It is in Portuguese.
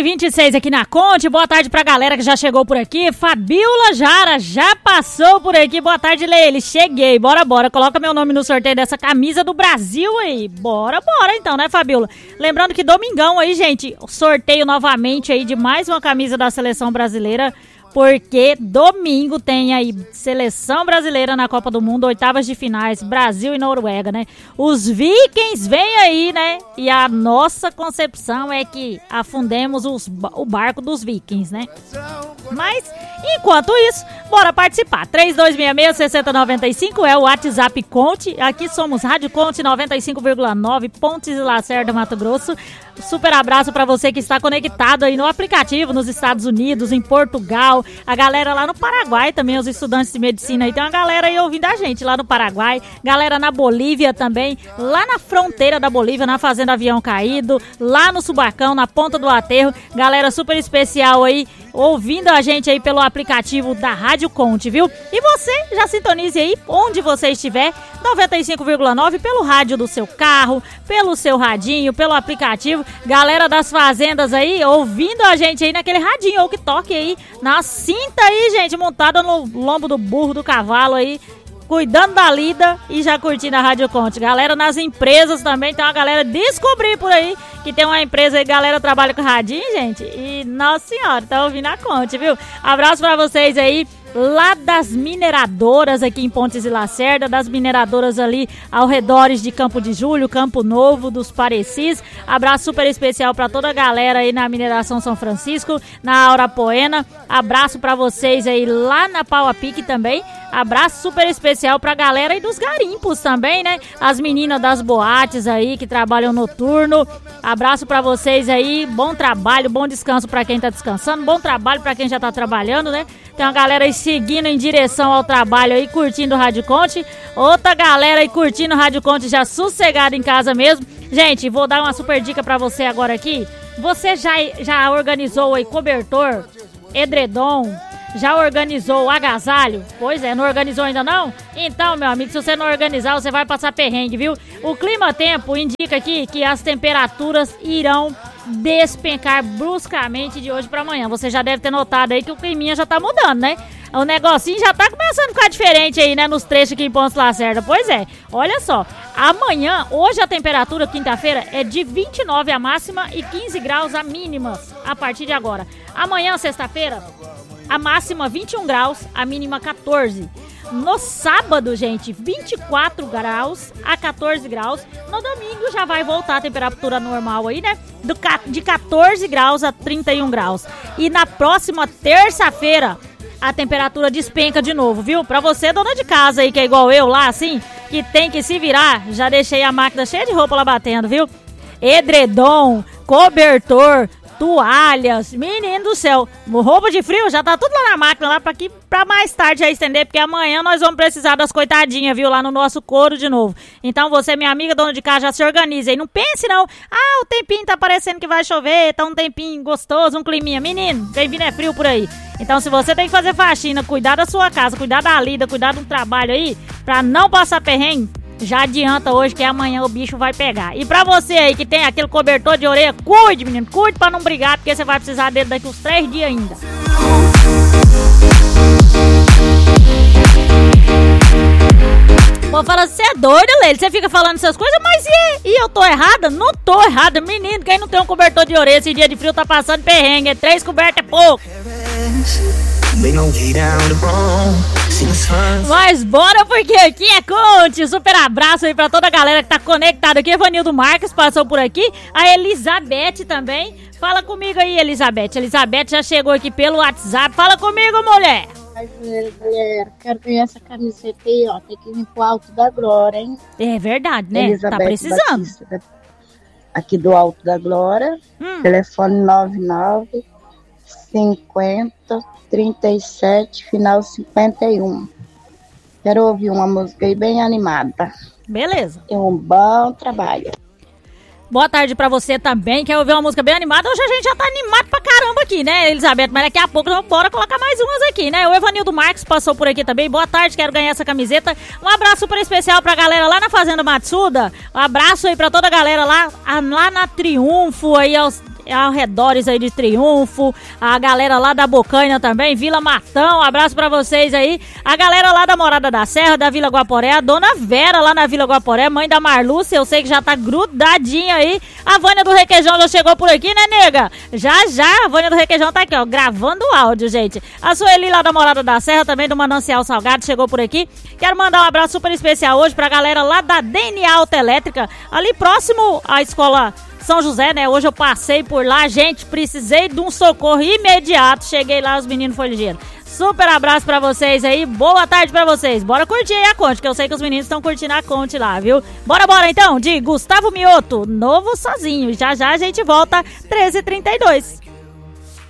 11h26 aqui na Conte. Boa tarde pra galera que já chegou por aqui. Fabiola Jara já passou por aqui. Boa tarde, Leile. Cheguei. Bora. Coloca meu nome no sorteio dessa camisa do Brasil aí. Bora então, né, Fabiola? Lembrando que domingão aí, gente, sorteio novamente aí de mais uma camisa da Seleção Brasileira. Porque domingo tem aí Seleção Brasileira na Copa do Mundo, oitavas de finais, Brasil e Noruega, né? Os Vikings vêm aí, né? E a nossa concepção é que afundemos o barco dos Vikings, né? Mas, enquanto isso, bora participar. 3266-6095 é o WhatsApp Conte. Aqui somos Rádio Conte 95,9, Pontes e Lacerda, Mato Grosso. Super abraço pra você que está conectado aí no aplicativo, nos Estados Unidos, em Portugal, a galera lá no Paraguai também, os estudantes de medicina aí, tem uma galera aí ouvindo a gente lá no Paraguai, galera na Bolívia também, lá na fronteira da Bolívia, na Fazenda Avião Caído, lá no Subacão, na Ponta do Aterro, galera super especial aí, ouvindo a gente aí pelo aplicativo da Rádio Conte, viu? E você já sintonize aí, onde você estiver, 95,9 pelo rádio do seu carro, pelo seu radinho, pelo aplicativo, galera das fazendas aí, ouvindo a gente aí naquele radinho, ou que toque aí, na cinta aí, gente, montada no lombo do burro, do cavalo aí, cuidando da lida e já curtindo a Rádio Conte. Galera nas empresas também, tem uma galera descobrir por aí que tem uma empresa aí, galera trabalha com radinho, gente, e nossa senhora, tá ouvindo a Conte, viu? Abraço pra vocês aí, lá das mineradoras aqui em Pontes e Lacerda, das mineradoras ali ao redores de Campo de Julho, Campo Novo, dos Parecis. Abraço super especial pra toda a galera aí na Mineração São Francisco, na Aura Poena. Abraço pra vocês aí lá na Pau a Pique também. Abraço super especial pra galera aí dos garimpos também, né? As meninas das boates aí que trabalham noturno. Abraço pra vocês aí, bom trabalho, bom descanso pra quem tá descansando, bom trabalho pra quem já tá trabalhando, né? Tem uma galera aí seguindo em direção ao trabalho aí, curtindo o Rádio Conte. Outra galera aí curtindo o Rádio Conte já sossegada em casa mesmo. Gente, vou dar uma super dica pra você agora aqui. Você já organizou aí cobertor, edredom, já organizou o agasalho? Pois é, não organizou ainda não? Então, meu amigo, se você não organizar, você vai passar perrengue, viu? O clima-tempo indica aqui que as temperaturas irão despencar bruscamente de hoje para amanhã. Você já deve ter notado aí que o climinha já tá mudando, né? O negocinho já tá começando a ficar diferente aí, né? Nos trechos aqui em Pontes Lacerda. Pois é, olha só. Amanhã, hoje a temperatura, quinta-feira, é de 29 a máxima e 15 graus a mínima a partir de agora. Amanhã, sexta-feira, a máxima 21 graus, a mínima 14. No sábado, gente, 24 graus a 14 graus. No domingo já vai voltar a temperatura normal aí, né? De 14 graus a 31 graus. E na próxima terça-feira, a temperatura despenca de novo, viu? Pra você, dona de casa aí, que é igual eu lá, assim, que tem que se virar, já deixei a máquina cheia de roupa lá batendo, viu? Edredom, cobertor, toalhas, menino do céu, roupa de frio já tá tudo lá na máquina, lá pra mais tarde já estender, porque amanhã nós vamos precisar das coitadinhas, viu, lá no nosso couro de novo. Então você, minha amiga dona de casa, já se organiza aí, não pense não, o tempinho tá parecendo que vai chover, tá um tempinho gostoso, um climinha, menino, quem vindo é frio por aí. Então se você tem que fazer faxina, cuidar da sua casa, cuidar da lida, cuidar do trabalho aí, pra não passar perrengue, já adianta hoje que amanhã o bicho vai pegar. E pra você aí que tem aquele cobertor de orelha, cuide, menino, cuide pra não brigar, porque você vai precisar dele daqui uns 3 dias ainda. Vou falar, você é doida, Leila, você fica falando essas coisas, mas e eu tô errada? Não tô errada, menino, quem não tem um cobertor de orelha, esse dia de frio tá passando perrengue, 3 cobertas é pouco. Mas bora, porque aqui é Conte. Super abraço aí pra toda a galera que tá conectada aqui. Evanildo Marques passou por aqui. A Elizabeth também. Fala comigo aí, Elizabeth. Elizabeth já chegou aqui pelo WhatsApp. Fala comigo, mulher. Galera, quero ganhar essa camiseta aí, ó. Tem que vir pro Alto da Glória, hein? É verdade, né? Elizabeth tá precisando. Batista, aqui do Alto da Glória. Telefone 99 50 37, final 51. Quero ouvir uma música aí bem animada. Beleza. E um bom trabalho. Boa tarde pra você também. Quer ouvir uma música bem animada? Hoje a gente já tá animado pra caramba aqui, né, Elizabeth? Mas daqui a pouco nós bora colocar mais umas aqui, né? O Evanildo Marques passou por aqui também. Boa tarde, quero ganhar essa camiseta. Um abraço super especial pra galera lá na Fazenda Matsuda. Um abraço aí pra toda a galera lá na Triunfo, aí arredores aí de Triunfo, a galera lá da Bocaina também, Vila Matão, um abraço pra vocês aí, a galera lá da Morada da Serra, da Vila Guaporé, a dona Vera lá na Vila Guaporé, mãe da Marlúcia, eu sei que já tá grudadinha aí, a Vânia do Requeijão já chegou por aqui, né, nega? Já, a Vânia do Requeijão tá aqui, ó, gravando o áudio, gente. A Sueli lá da Morada da Serra, também do Manancial Salgado, chegou por aqui. Quero mandar um abraço super especial hoje pra galera lá da DNA Autoelétrica, ali próximo à escola São José, né? Hoje eu passei por lá, gente, precisei de um socorro imediato. Cheguei lá, os meninos foram ligeiros. Super abraço pra vocês aí, boa tarde pra vocês. Bora curtir aí a Conte, que eu sei que os meninos estão curtindo a Conte lá, viu? Bora então, de Gustavo Mioto, Novo Sozinho. Já a gente volta, 13h32.